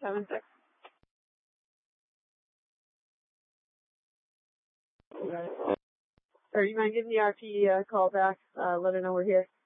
7-6. Or you mind giving the RP call back? Let her know we're here.